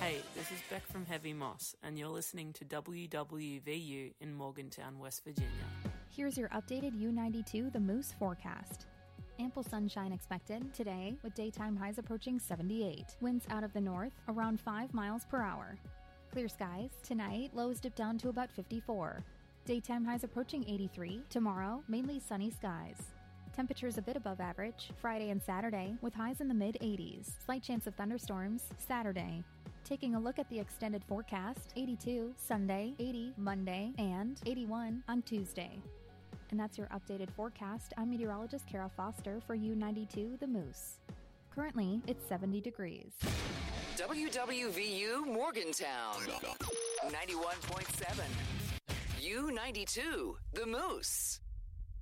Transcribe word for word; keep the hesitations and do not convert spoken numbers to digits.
Hey, this is Beck from Heavy Moss, and you're listening to W W V U in Morgantown, West Virginia. Here's your updated U ninety-two The Moose forecast. Ample sunshine expected today, with daytime highs approaching seventy-eight. Winds out of the north, around five miles per hour. Clear skies. Tonight, lows dip down to about fifty-four. Daytime highs approaching eighty-three. Tomorrow, mainly sunny skies. Temperatures a bit above average Friday and Saturday, with highs in the mid-eighties. Slight chance of thunderstorms Saturday. Taking a look at the extended forecast, eighty-two Sunday, eighty Monday, and eighty-one on Tuesday. And that's your updated forecast. I'm meteorologist Kara Foster for U ninety-two The Moose. Currently, it's seventy degrees. W W V U Morgantown, ninety-one point seven. U ninety-two The Moose.